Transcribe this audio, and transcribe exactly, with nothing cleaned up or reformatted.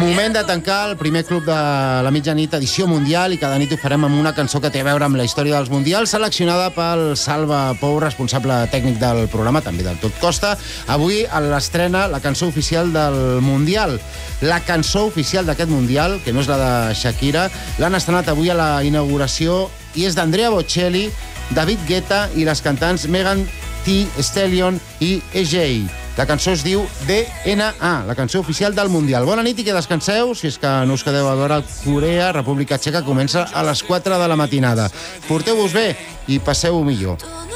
Moment de tancar el primer club de la mitjanit, edició mundial, i cada nit ho farem amb una cançó que té a veure amb la història dels mundials, seleccionada pel Salva Pou, responsable tècnic del programa, també del Tot Costa. Avui a l'estrena la cançó oficial del mundial. La cançó oficial d'aquest mundial, que no és la de Shakira, l'han estrenat avui a la inauguració i és d'Andrea Bocelli, David Guetta i les cantants Megan Thee Stallion i E J. La cançó es diu D N A, la cançó oficial del Mundial. Bona nit i que descanseu, si és que no us quedeu a veure Corea, República Txeca, comença a les quatre de la matinada. Porteu-vos bé i passeu-ho millor.